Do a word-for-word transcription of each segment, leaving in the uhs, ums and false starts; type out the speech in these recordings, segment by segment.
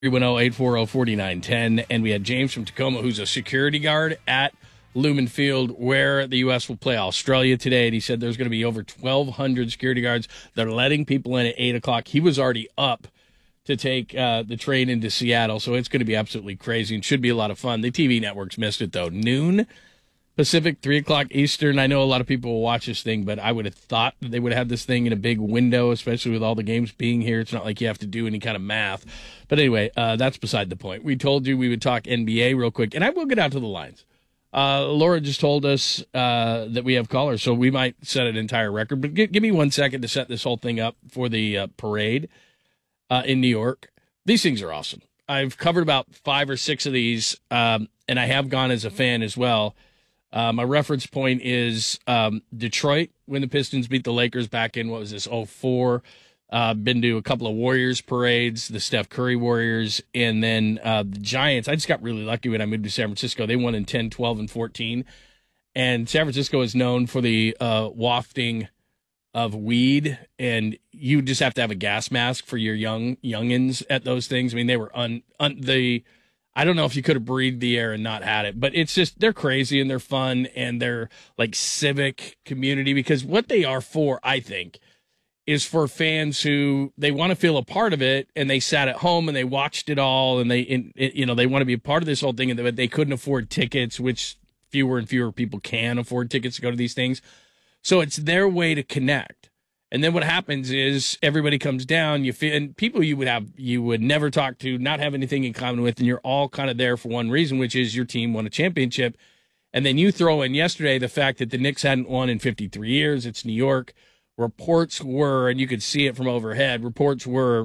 three one zero, eight four zero, four nine one zero. And we had James from Tacoma, who's a security guard at Lumen Field, where the U S will play Australia today. And he said there's going to be over twelve hundred security guards. They're letting people in at eight o'clock. He was already up to take uh, the train into Seattle, so it's going to be absolutely crazy and should be a lot of fun. The T V networks missed it, though. Noon Pacific, three o'clock Eastern. I know a lot of people will watch this thing, but I would have thought that they would have had this thing in a big window, especially with all the games being here. It's not like you have to do any kind of math. But anyway, uh, that's beside the point. We told you we would talk N B A real quick, and I will get out to the lines. Uh, Laura just told us uh, that we have callers, so we might set an entire record. But g- give me one second to set this whole thing up for the uh, parade uh, in New York. These things are awesome. I've covered about five or six of these, um, and I have gone as a fan as well. Uh, my reference point is um, Detroit when the Pistons beat the Lakers back in, what was this, oh four. Uh, been to a couple of Warriors parades, the Steph Curry Warriors, and then uh, the Giants. I just got really lucky when I moved to San Francisco. They won in ten, twelve, and fourteen. And San Francisco is known for the uh, wafting of weed, and you just have to have a gas mask for your young youngins at those things. I mean, they were un, un the – I don't know if you could have breathed the air and not had it, but it's just, they're crazy and they're fun and they're like civic community, because what they are for, I think, is for fans who they want to feel a part of it, and they sat at home and they watched it all, and they, in, you know, they want to be a part of this whole thing, but they couldn't afford tickets, which fewer and fewer people can afford tickets to go to these things. So it's their way to connect. And then what happens is everybody comes down, you feel, and people you would have, you would never talk to, not have anything in common with, and you're all kind of there for one reason, which is your team won a championship. And then you throw in yesterday the fact that the Knicks hadn't won in fifty-three years. It's New York. Reports were, and you could see it from overhead, reports were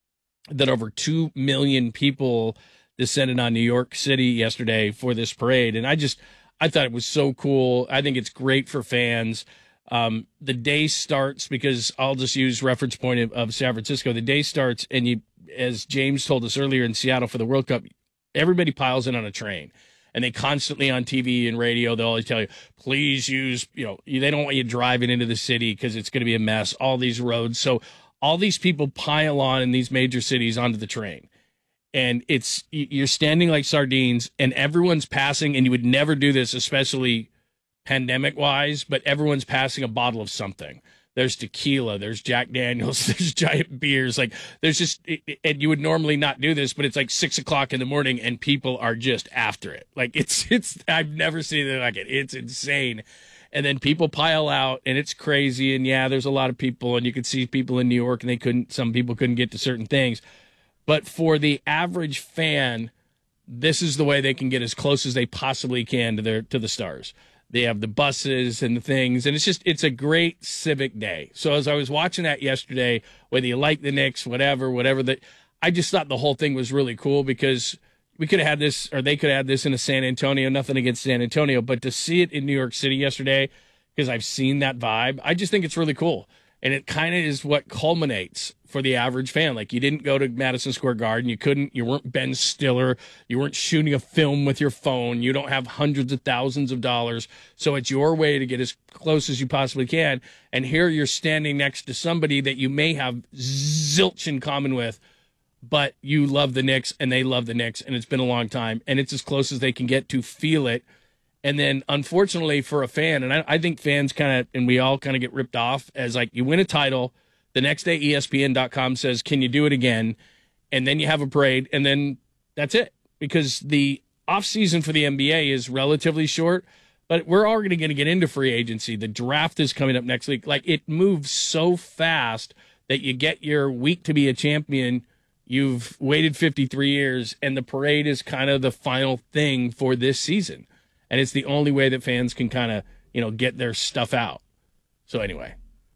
that over two million people descended on New York City yesterday for this parade. And I just, I thought it was so cool. I think it's great for fans. Um, the day starts, because I'll just use reference point of, of San Francisco. The day starts, and you, as James told us earlier in Seattle for the World Cup, everybody piles in on a train, and they constantly on T V and radio, they'll always tell you, please use, you know, they don't want you driving into the city because it's going to be a mess, all these roads. So all these people pile on in these major cities onto the train, and it's, you're standing like sardines, and everyone's passing, and you would never do this, especially pandemic wise, but everyone's passing a bottle of something. There's tequila, there's Jack Daniels, there's giant beers. Like, there's just, and you would normally not do this, but it's like six o'clock in the morning and people are just after it. Like, it's, it's, I've never seen it like it. It's insane. And then people pile out and it's crazy. And yeah, there's a lot of people, and you could see people in New York, and they couldn't, some people couldn't get to certain things. But for the average fan, this is the way they can get as close as they possibly can to their, to the stars. They have the buses and the things, and it's just, it's a great civic day. So as I was watching that yesterday, whether you like the Knicks, whatever, whatever, that, I just thought the whole thing was really cool, because we could have had this, or they could have had this in a San Antonio, nothing against San Antonio, but to see it in New York City yesterday, because I've seen that vibe, I just think it's really cool. And it kind of is what culminates for the average fan. Like, you didn't go to Madison Square Garden. You couldn't, you weren't Ben Stiller. You weren't shooting a film with your phone. You don't have hundreds of thousands of dollars. So it's your way to get as close as you possibly can. And here you're standing next to somebody that you may have zilch in common with, but you love the Knicks and they love the Knicks, and it's been a long time, and it's as close as they can get to feel it. And then, unfortunately, for a fan, and I, I think fans kind of, and we all kind of get ripped off as, like, you win a title, the next day E S P N dot com says, can you do it again? And then you have a parade, and then that's it. Because the offseason for the N B A is relatively short, but we're already going to get into free agency. The draft is coming up next week. Like, it moves so fast that you get your week to be a champion. You've waited fifty-three years, and the parade is kind of the final thing for this season. And it's the only way that fans can kind of, you know, get their stuff out. So anyway,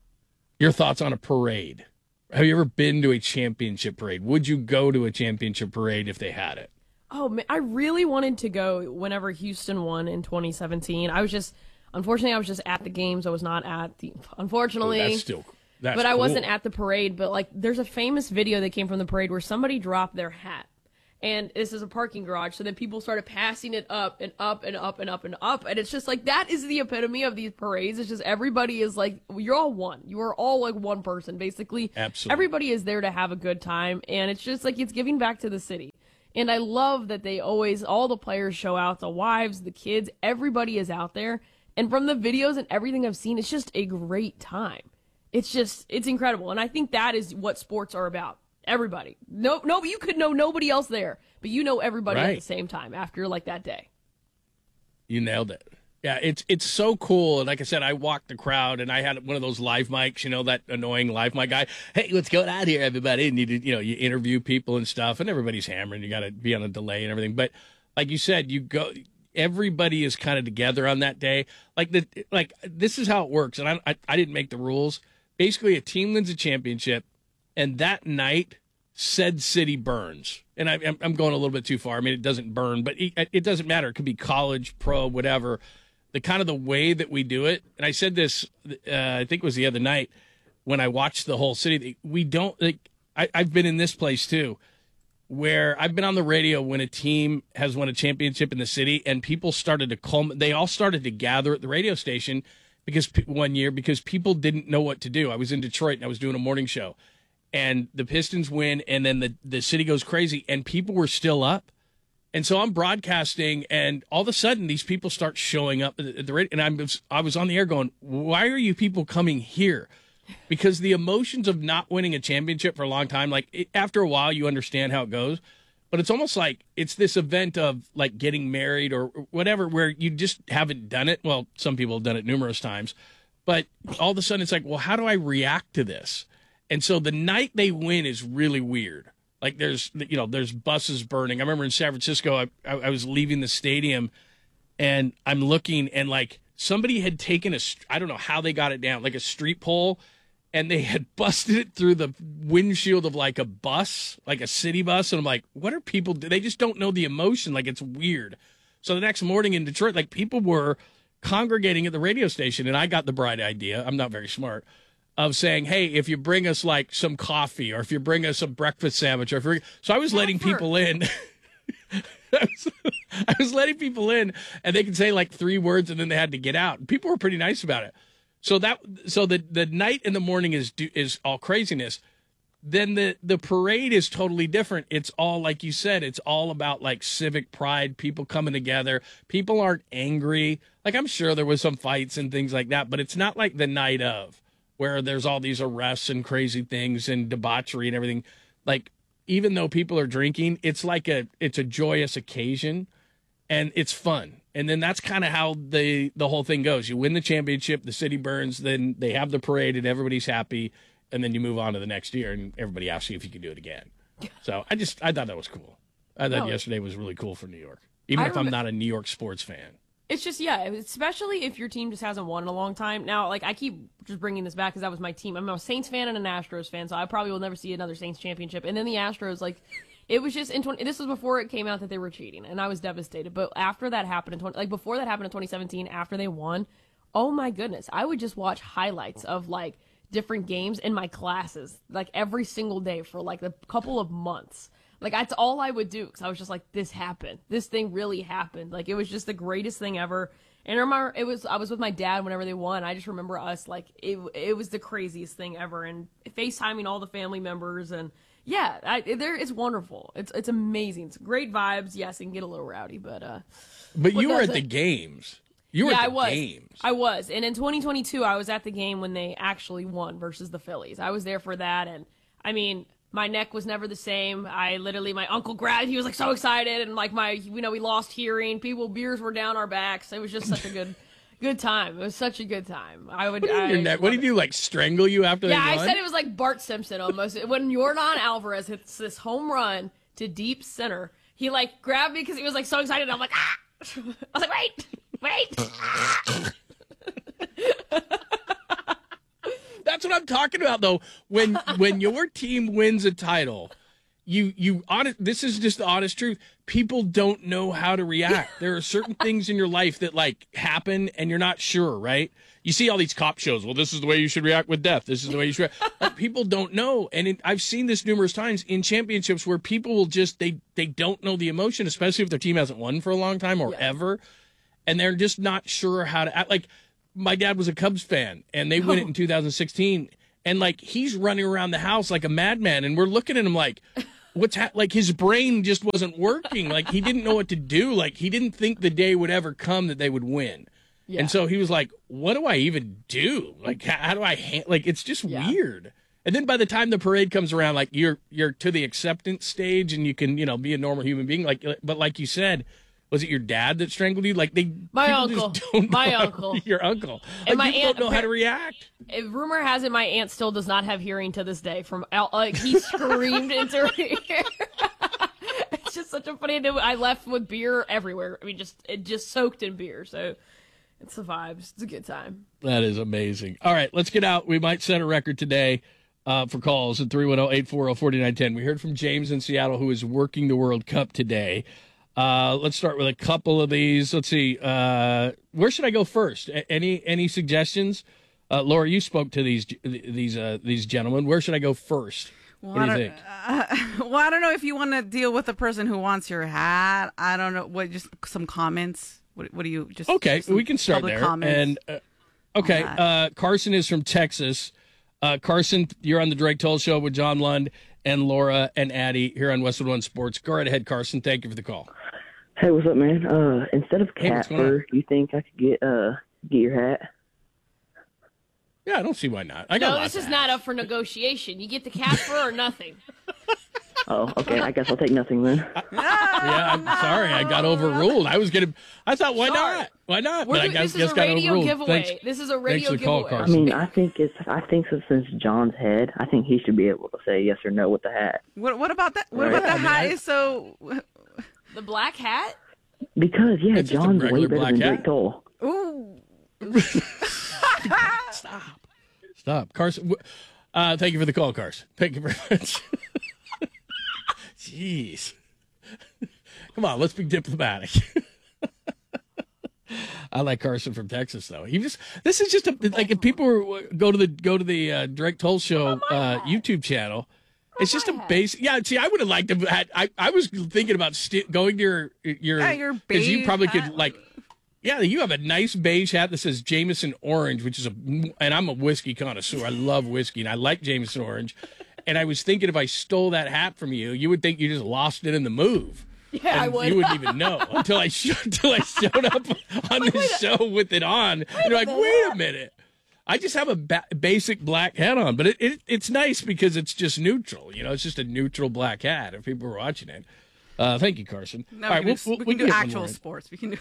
your thoughts on a parade. Have you ever been to a championship parade? Would you go to a championship parade if they had it? Oh, man, I really wanted to go whenever Houston won in twenty seventeen. I was just, unfortunately, I was just at the games. I was not at the, unfortunately. Oh, that's still, that's But I cool. wasn't at the parade. But, like, there's a famous video that came from the parade where somebody dropped their hat. and this is a parking garage. So then people started passing it up and up and up and up and up. And it's just like, that is the epitome of these parades. It's just everybody is like, you're all one. You are all like one person, basically. Absolutely. Everybody is there to have a good time. And it's just like, it's giving back to the city. And I love that they always, all the players show out, the wives, the kids, everybody is out there. And from the videos and everything I've seen, it's just a great time. It's just, it's incredible. And I think that is what sports are about. Everybody. No, no, you could know nobody else there, but you know everybody right. at the same time after like that day. You nailed it. Yeah, it's it's so cool. And like I said, I walked the crowd, and I had one of those live mics, you know, that annoying live mic guy. Hey, what's going on here, everybody? And you did, you know, you interview people and stuff, and everybody's hammering. You got to be on a delay and everything. But like you said, you go. Everybody is kind of together on that day. Like the like this is how it works. And I I, I didn't make the rules. Basically, a team wins a championship. And that night, said city burns. And I, I'm going a little bit too far. I mean, it doesn't burn, but it, it doesn't matter. It could be college, pro, whatever. The kind of the way that we do it. And I said this, uh, I think it was the other night when I watched the whole city. We don't, like, I, I've been in this place too, where I've been on the radio when a team has won a championship in the city, and people started to culminate. They all started to gather at the radio station because one year because people didn't know what to do. I was in Detroit and I was doing a morning show. And the Pistons win, and then the, the city goes crazy, and people were still up. And so I'm broadcasting, and all of a sudden these people start showing up at the radio. And I was, I was on the air going, why are you people coming here? Because the emotions of not winning a championship for a long time, like it, after a while you understand how it goes. But it's almost like it's this event of like getting married or whatever where you just haven't done it. Well, some people have done it numerous times. But all of a sudden it's like, well, how do I react to this? And so the night they win is really weird. Like there's, you know, there's buses burning. I remember in San Francisco, I, I, I was leaving the stadium, and I'm looking, and like somebody had taken a, I don't know how they got it down, like a street pole, and they had busted it through the windshield of like a bus, like a city bus. And I'm like, what are people do? They just don't know the emotion. Like it's weird. So the next morning in Detroit, like people were congregating at the radio station, and I got the bright idea. I'm not very smart. Of saying, hey, if you bring us like some coffee, or if you bring us a breakfast sandwich, or if you're... so I was letting people in. I, was, I was letting people in, and they could say like three words, and then they had to get out. And people were pretty nice about it. So that so the the night and the morning is is all craziness. Then the the parade is totally different. It's all like you said. It's all about like civic pride, people coming together. People aren't angry. Like I'm sure there was some fights and things like that, but it's not like the night of, where there's all these arrests and crazy things and debauchery and everything. Like, even though people are drinking, it's like a, it's a joyous occasion, and it's fun. And then that's kind of how the, the whole thing goes. You win the championship, the city burns, then they have the parade and everybody's happy. And then you move on to the next year and everybody asks you if you can do it again. So I just, I thought that was cool. I thought no, yesterday was really cool for New York, even I if I'm not a New York sports fan. It's just, yeah, especially if your team just hasn't won in a long time. Now, like, I keep just bringing this back because that was my team. I'm a Saints fan and an Astros fan, so I probably will never see another Saints championship. And then the Astros, like, it was just, in twenty, this was before it came out that they were cheating, and I was devastated. But after that happened, in twenty, like, before that happened in twenty seventeen, after they won, oh my goodness, I would just watch highlights of, like, different games in my classes, like, every single day for, like, a couple of months. Like, that's all I would do, because I was just like, this happened. This thing really happened. Like, it was just the greatest thing ever. And I remember, it was, I was with my dad whenever they won. I just remember us, like, it it was the craziest thing ever. And FaceTiming all the family members. And, yeah, I, there it's wonderful. It's it's amazing. It's great vibes. Yes, it can get a little rowdy, but... uh. But you were at the games. You were yeah, at the I was. games. I was. And in twenty twenty-two, I was at the game when they actually won versus the Phillies. I was there for that. And, I mean... my neck was never the same. I literally, my uncle grabbed, he was like so excited, and like my, you know, we lost hearing. People, beers were down our backs. It was just such a good, good time. It was such a good time. I would. What did, I, your neck, what did you like? Strangle you after? Yeah, they I won? said it was like Bart Simpson almost. When Yordan Alvarez hits this home run to deep center, he like grabbed me because he was like so excited. I'm like, ah! I was like, wait, wait. That's what I'm talking about, though. When when your team wins a title, you you honest. This is just the honest truth. People don't know how to react. There are certain things in your life that like happen, and you're not sure, right? You see all these cop shows. Well, this is the way you should react with death. This is the way you should. Like, people don't know, and it, I've seen this numerous times in championships where people will just they they don't know the emotion, especially if their team hasn't won for a long time or yeah. ever, and they're just not sure how to act. Like my dad was a Cubs fan, and they oh. win it in two thousand sixteen, and like he's running around the house like a madman, and we're looking at him like. What's ha- like his brain just wasn't working. Like he didn't know what to do. Like he didn't think the day would ever come that they would win. Yeah. And so he was like, what do I even do? Like, how, how do I, ha-? like, it's just yeah. weird. And then by the time the parade comes around, like you're, you're to the acceptance stage and you can, you know, be a normal human being. Like, but like you said, was it your dad that strangled you? Like they, my uncle, my uncle, your uncle, like, and my people aunt don't know how to react. Rumor has it my aunt still does not have hearing to this day. From like he screamed into her ear. It's just such a funny. I left with beer everywhere. I mean, just it just soaked in beer. So it's the vibes. It's a good time. That is amazing. All right, let's get out. We might set a record today uh, for calls at three one zero, eight four zero, four nine one zero. We heard from James in Seattle, who is working the World Cup today. Uh, let's start with a couple of these. Let's see. Uh, where should I go first? A- any any suggestions? Uh, Laura, you spoke to these these uh, these gentlemen. Where should I go first? Well, what do you think? Uh, well, I don't know if you want to deal with the person who wants your hat. I don't know. What? Just some comments. What, what do you just? Okay, we can start there. And uh, okay, uh, Carson is from Texas. Uh, Carson, you're on the Drake Toll Show with John Lund and Laura and Addie here on Westwood One Sports. Go right ahead, Carson. Thank you for the call. Hey, what's up, man? Uh, instead of cat hey, fur, you think I could get uh get your hat? Yeah, I don't see why not. I got no, this is not up for negotiation. You get the cat fur or nothing. Oh, okay. I guess I'll take nothing then. I, yeah, I'm sorry. I got overruled. I was gonna. I thought, why sorry. not? Why not? We're but I do, guess, this is guess a got radio overruled. giveaway. Thanks, this is a radio thanks for the giveaway. call, I mean, I think it's. I think so. Since John's head, I think he should be able to say yes or no with the hat. What? What about that? What right? about the yeah, hat? I mean, I, is so. The black hat. Because yeah, it's John's way better than hat. Drake Toll. Ooh. Stop. Stop, Carson. Uh, thank you for the call, Carson. Thank you very much. Jeez. Come on, let's be diplomatic. I like Carson from Texas, though. He just this is just a, like if people were, go to the go to the uh, Drake Toll Show uh, YouTube channel. It's just a basic. Yeah, see, I would have liked to. Had, I I was thinking about st- going to your your yeah, your because you probably hat. could like. Yeah, you have a nice beige hat that says Jameson Orange, which is a, and I'm a whiskey connoisseur. I love whiskey, and I like Jameson Orange. And I was thinking if I stole that hat from you, you would think you just lost it in the move. Yeah, and I would. You wouldn't even know until I sh- until I showed up on the show with it on. And you're like, wait a minute. I just have a ba- basic black hat on, but it, it it's nice because it's just neutral. You know, it's just a neutral black hat. If people are watching it, uh, thank you, Carson. No, All right, we we'll, can, we'll, we we'll can do get one actual more in. sports. We can do.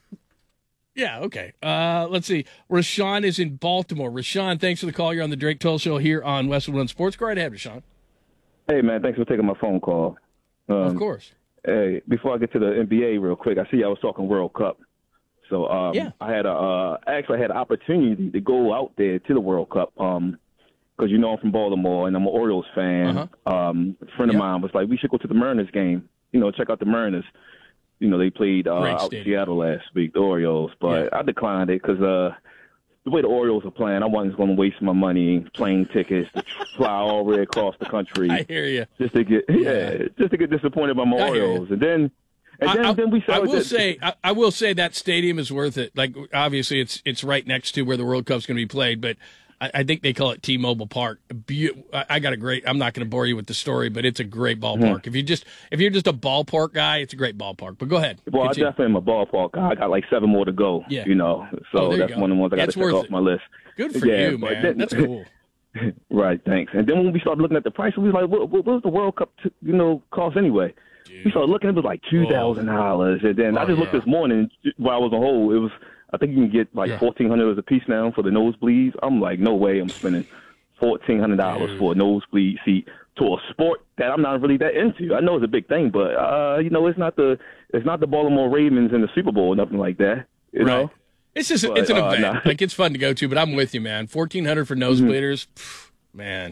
Yeah, okay. Uh, let's see. Rashawn is in Baltimore. Rashawn, thanks for the call. You're on the Drake Toll Show here on Westwood One Sports. Go right ahead, Rashawn. Hey, man, thanks for taking my phone call. Um, of course. Hey, before I get to the N B A real quick, I see I was talking World Cup. So um, yeah. I had a, uh, actually had an opportunity to go out there to the World Cup um, because, you know, I'm from Baltimore and I'm an Orioles fan. Uh-huh. Um, a friend yep. of mine was like, we should go to the Mariners game, you know, check out the Mariners. You know, they played uh, out in Seattle last week, the Orioles, but yeah. I declined it because uh, the way the Orioles are playing, I wasn't going to waste my money, plane tickets to fly all the way across the country. I hear you. Just to get, yeah, yeah just to get disappointed by my I Orioles, and then, and then, I, I, then we. I will that, say, I, I will say that stadium is worth it. Like, obviously, it's it's right next to where the World Cup's going to be played, but I, I think they call it T-Mobile Park. Be- I got a great. I'm not going to bore you with the story, but it's a great ballpark. Mm-hmm. If you just if you're just a ballpark guy, it's a great ballpark. But go ahead. Well, continue. I definitely am a ballpark guy. I got like seven more to go. Yeah. You know, so oh, that's go. one of the ones I got to check off it. my list. Good for yeah, you, man. Then, that's cool. Right, thanks. And then when we started looking at the price, we was like, what, what was the World Cup, to, you know, cost anyway? Dude. We started looking, it was like two thousand dollars. And then oh, I just yeah. looked this morning while I was on hold. It was, I think you can get like yeah. fourteen hundred dollars a piece now for the nosebleeds. I'm like, no way I'm spending fourteen hundred dollars Dude. for a nosebleed seat to a sport that I'm not really that into. I know it's a big thing, but, uh, you know, it's not the it's not the Baltimore Ravens in the Super Bowl or nothing like that, you right. know? It's just but, it's an uh, event. nah. Like, it's fun to go to, but I'm with you, man. fourteen hundred dollars for nosebleeders, mm-hmm. man.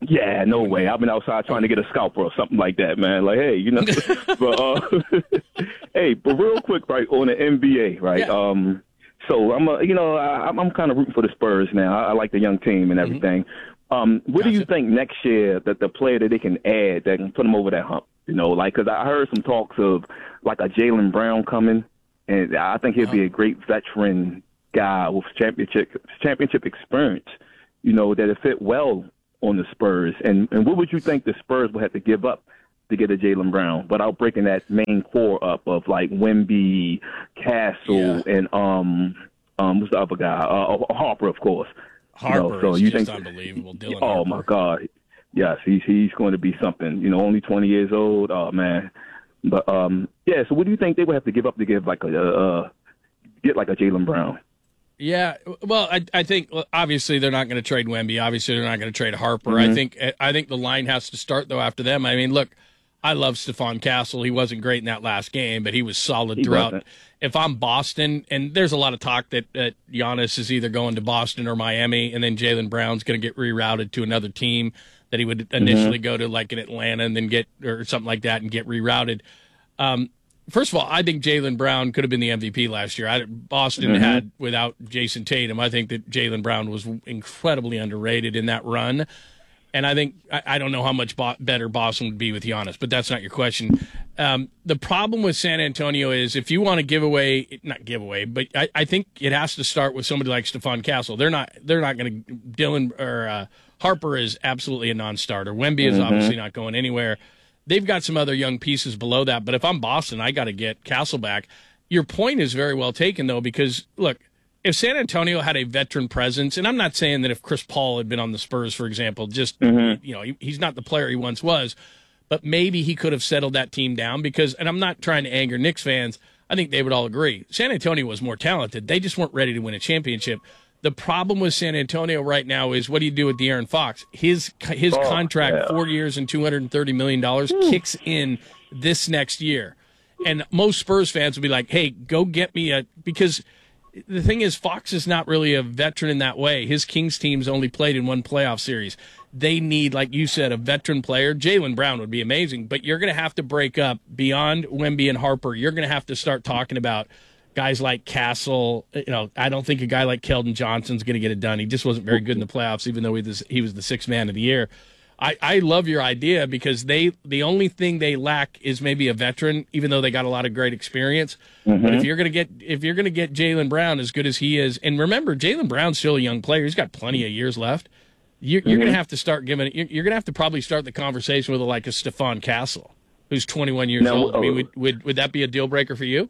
Yeah, no way. I've been outside trying to get a scalper or something like that, man. Like, hey, you know. but uh, hey, but real quick, right on the N B A, right? Yeah. Um, so I'm, a, you know, I, I'm kind of rooting for the Spurs now. I, I like the young team and everything. Mm-hmm. Um, what gotcha. do you think next year that the player that they can add that can put them over that hump? You know, like, because I heard some talks of like a Jaylen Brown coming, and I think he'd be a great veteran guy with championship championship experience. You know, that it fit well on the Spurs. And and what would you think the Spurs would have to give up to get a Jaylen Brown without breaking that main core up of like Wemby, Castle, yeah. and um um what's the other guy? Uh, Harper, of course. Harper you know, so is you just think, unbelievable. Dylan oh Harper. my God, yes, he's he's going to be something. You know, only twenty years old. Oh man, but um yeah. So what do you think they would have to give up to give like a uh, get like a Jaylen Brown? Yeah, well, I, I think obviously they're not going to trade Wemby. Obviously, they're not going to trade Harper. Mm-hmm. I think I think the line has to start though after them. I mean, look, I love Stephon Castle. He wasn't great in that last game, but he was solid he throughout. Wasn't. If I'm Boston, and there's a lot of talk that, that Giannis is either going to Boston or Miami, and then Jaylen Brown's going to get rerouted to another team that he would initially mm-hmm. go to, like in Atlanta, and then get or something like that, and get rerouted. Um, First of all, I think Jaylen Brown could have been the M V P last year. I, Boston mm-hmm. had, without Jason Tatum, I think that Jaylen Brown was incredibly underrated in that run. And I think, I, I don't know how much bo- better Boston would be with Giannis, but that's not your question. Um, the problem with San Antonio is if you want to give away, not give away, but I, I think it has to start with somebody like Stephon Castle. They're not, they're not going to, Dylan or uh, Harper is absolutely a non-starter. Wemby is mm-hmm. obviously not going anywhere. They've got some other young pieces below that, but if I'm Boston, I got to get Castle back. Your point is very well taken, though, because, look, if San Antonio had a veteran presence, and I'm not saying that if Chris Paul had been on the Spurs, for example, just, mm-hmm. you know, he, he's not the player he once was, but maybe he could have settled that team down because, and I'm not trying to anger Knicks fans, I think they would all agree. San Antonio was more talented. They just weren't ready to win a championship. The problem with San Antonio right now is what do you do with De'Aaron Fox? His his oh, contract, yeah. four years and two hundred thirty million dollars, mm. kicks in this next year. And most Spurs fans will be like, hey, go get me a – because the thing is Fox is not really a veteran in that way. His Kings team's only played in one playoff series. They need, like you said, a veteran player. Jaylen Brown would be amazing, but you're going to have to break up beyond Wemby and Harper. You're going to have to start talking about – guys like Castle, you know, I don't think a guy like Keldon Johnson's going to get it done. He just wasn't very good in the playoffs, even though he was, he was the sixth man of the year. I, I love your idea because they the only thing they lack is maybe a veteran, even though they got a lot of great experience. Mm-hmm. But if you're going to get if you're going to get Jaylen Brown as good as he is, and remember, Jaylen Brown's still a young player. He's got plenty of years left. You're, mm-hmm. you're going to have to start giving. You're, you're going to have to probably start the conversation with a, like a Stephon Castle, who's twenty-one years no, old. I mean, would, would would that be a deal breaker for you?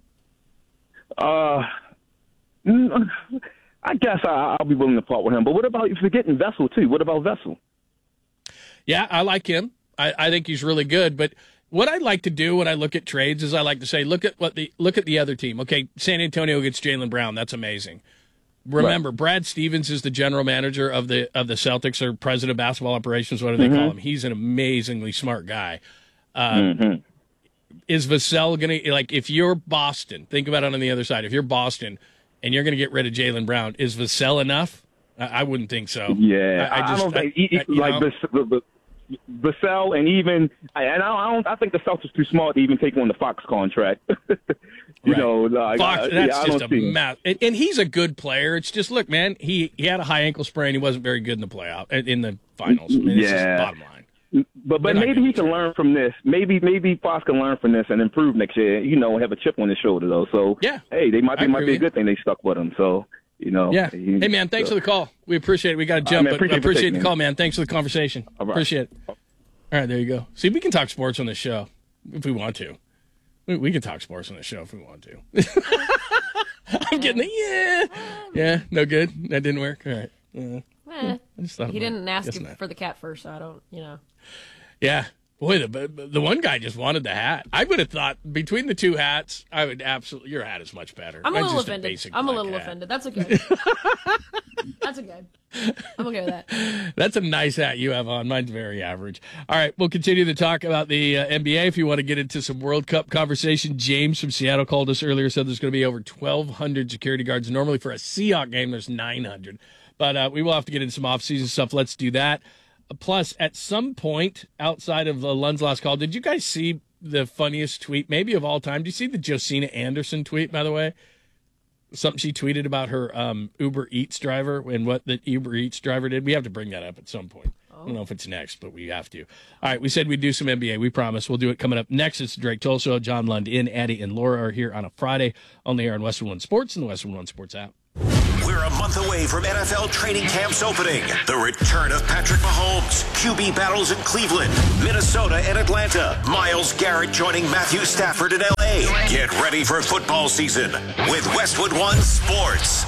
Uh, I guess I, I'll be willing to part with him. But what about if you're getting Vessel too? What about Vessel? Yeah, I like him. I, I think he's really good. But what I like to do when I look at trades is I like to say, look at what the look at the other team. Okay, San Antonio gets Jaylen Brown. That's amazing. Remember, right. Brad Stevens is the general manager of the of the Celtics or president of basketball operations. What do they mm-hmm. call him? He's an amazingly smart guy. Uh, mm-hmm. Is Vassell going to, like, if you're Boston, think about it on the other side. If you're Boston and you're going to get rid of Jaylen Brown, is Vassell enough? I, I wouldn't think so. Yeah. I, I, just, I don't think, I, I, like, know, Vassell and even, and I don't, I think the Celtics too smart to even take on the Fox contract. you right. know, like, Fox, that's yeah, just a math. And, and he's a good player. It's just, look, man, he, he had a high ankle sprain. He wasn't very good in the playoff, in the finals. I mean, yeah. Bottom line. But but maybe he can learn from this. Maybe maybe Fox can learn from this and improve next year. You know, have a chip on his shoulder though. So yeah, hey, they might be might be a good thing they stuck with him. So you know, yeah. He, hey man, thanks so. for the call. We appreciate it. We got to jump, uh, man, but appreciate, appreciate the call, man. Thanks for the conversation. All right. Appreciate it. All right, there you go. See, we can talk sports on this show if we want to. We, we can talk sports on this show if we want to. I'm getting the yeah, yeah. No good. That didn't work. All right. Uh, Eh, he didn't ask him for the cat first, so I don't, you know. Yeah. Boy, the the one guy just wanted the hat. I would have thought between the two hats, I would absolutely, your hat is much better. I'm a That's little just offended. A I'm a little hat. offended. That's okay. That's okay. I'm okay with that. That's a nice hat you have on. Mine's very average. All right, we'll continue to talk about the uh, N B A if you want to get into some World Cup conversation. James from Seattle called us earlier, said there's going to be over twelve hundred security guards. Normally for a Seahawks game, there's nine hundred. But uh, we will have to get into some off-season stuff. Let's do that. Plus, at some point outside of the Lund's last call, did you guys see the funniest tweet, maybe of all time? Did you see the Josina Anderson tweet, by the way? Something she tweeted about her um, Uber Eats driver and what the Uber Eats driver did. We have to bring that up at some point. Oh. I don't know if it's next, but we have to. All right, we said we'd do some N B A. We promise. We'll do it coming up next. It's the Drake Toll Show. John Lund in, Addie, and Laura are here on a Friday on the air on Westwood One Sports and the Westwood One Sports app. We're a month away from N F L training camps opening. The return of Patrick Mahomes, Q B battles in Cleveland, Minnesota, and Atlanta. Myles Garrett joining Matthew Stafford in L A. Get ready for football season with Westwood One Sports.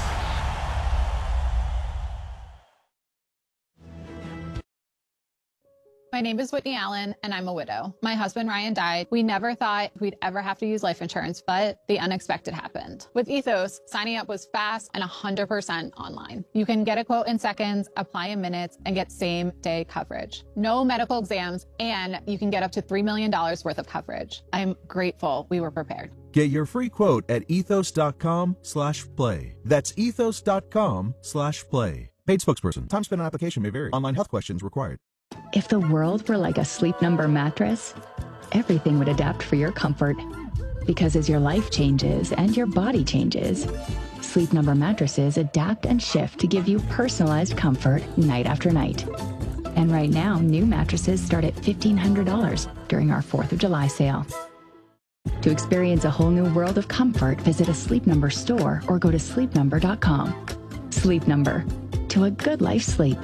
My name is Whitney Allen, and I'm a widow. My husband, Ryan, died. We never thought we'd ever have to use life insurance, but the unexpected happened. With Ethos, signing up was fast and one hundred percent online. You can get a quote in seconds, apply in minutes, and get same-day coverage. No medical exams, and you can get up to three million dollars worth of coverage. I'm grateful we were prepared. Get your free quote at ethos.com slash play. That's ethos.com slash play. Paid spokesperson. Time spent on application may vary. Online health questions required. If the world were like a Sleep Number mattress, everything would adapt for your comfort. Because as your life changes and your body changes, Sleep Number mattresses adapt and shift to give you personalized comfort night after night. And right now, new mattresses start at fifteen hundred dollars during our fourth of July sale. To experience a whole new world of comfort, visit a Sleep Number store or go to sleep number dot com. Sleep Number. To a good life sleep.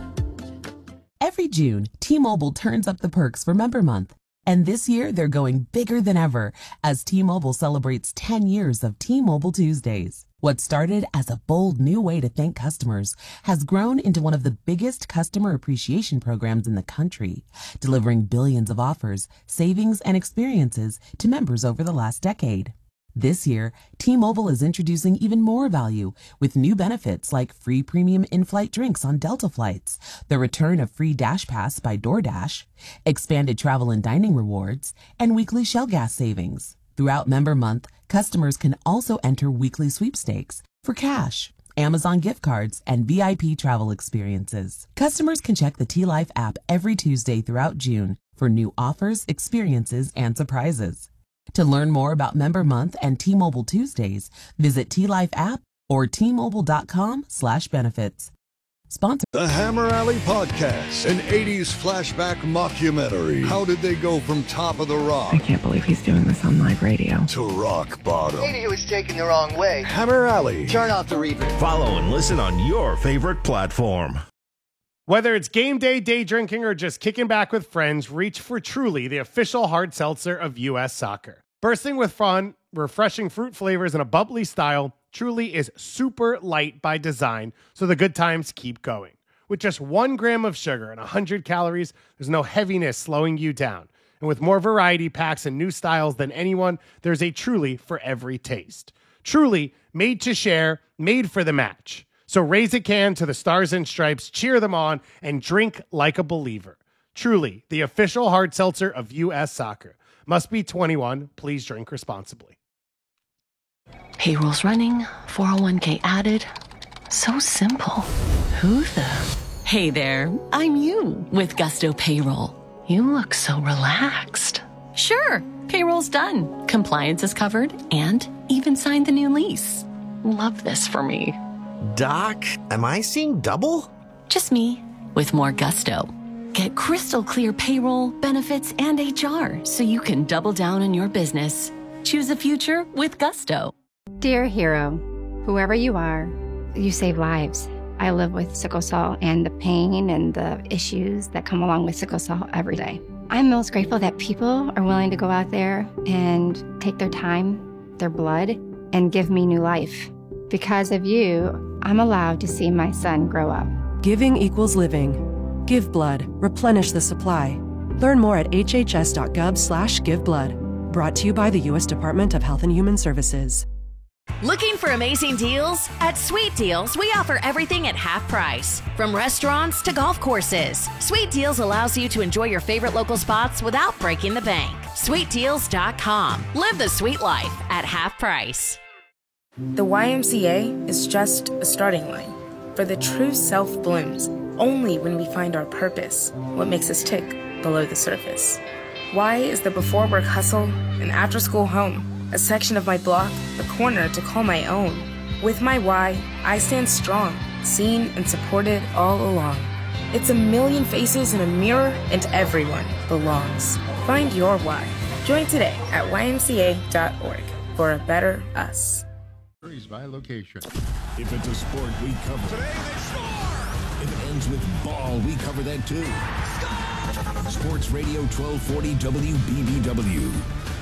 Every June, T-Mobile turns up the perks for Member Month. And this year, they're going bigger than ever as T-Mobile celebrates ten years of T-Mobile Tuesdays. What started as a bold new way to thank customers has grown into one of the biggest customer appreciation programs in the country, delivering billions of offers, savings, and experiences to members over the last decade. This year, T-Mobile is introducing even more value with new benefits like free premium in-flight drinks on Delta flights, the return of free Dash Pass by DoorDash, expanded travel and dining rewards, and weekly Shell gas savings. Throughout Member Month, customers can also enter weekly sweepstakes for cash, Amazon gift cards, and V I P travel experiences. Customers can check the T-Life app every Tuesday throughout June for new offers, experiences, and surprises. To learn more about Member Month and T-Mobile Tuesdays, visit T-Life app or T-Mobile.com slash benefits. Sponsor. The Hammer Alley Podcast, an eighties flashback mockumentary. How did they go from Top of the Rock? I can't believe he's doing this on live radio. To rock bottom. Maybe he was taken the wrong way. Hammer Alley. Turn off the replay. Follow and listen on your favorite platform. Whether it's game day, day drinking, or just kicking back with friends, reach for Truly, the official hard seltzer of U S Soccer. Bursting with fun, refreshing fruit flavors, and a bubbly style, Truly is super light by design, so the good times keep going. With just one gram of sugar and one hundred calories, there's no heaviness slowing you down. And with more variety packs and new styles than anyone, there's a Truly for every taste. Truly, made to share, made for the match. So raise a can to the Stars and Stripes, cheer them on, and drink like a believer. Truly, the official hard seltzer of U S Soccer. Must be twenty-one. Please drink responsibly. Payroll's running, four oh one k added. So simple. Who the? Hey there, I'm you with Gusto Payroll. You look so relaxed. Sure, payroll's done. Compliance is covered and even signed the new lease. Love this for me. Doc, am I seeing double? Just me, with more gusto. Get crystal clear payroll, benefits, and H R so you can double down on your business. Choose a future with Gusto. Dear hero, whoever you are, you save lives. I live with sickle cell and the pain and the issues that come along with sickle cell every day. I'm most grateful that people are willing to go out there and take their time, their blood, and give me new life. Because of you, I'm allowed to see my son grow up. Giving equals living. Give blood. Replenish the supply. Learn more at hhs.gov slash giveblood. Brought to you by the U S Department of Health and Human Services. Looking for amazing deals? At Sweet Deals, we offer everything at half price. From restaurants to golf courses, Sweet Deals allows you to enjoy your favorite local spots without breaking the bank. sweet deals dot com. Live the sweet life at half price. The Y M C A is just a starting line. For the true self blooms, only when we find our purpose, what makes us tick below the surface. Why is the before work hustle an after school home, a section of my block, a corner to call my own? With my why, I stand strong, seen and supported all along. It's a million faces in a mirror, and everyone belongs. Find your why. Join today at Y M C A dot org for a better us. By location. If it's a sport, we cover. Today they score! If it ends with ball, we cover that too. Score! Sports Radio twelve forty W B B W.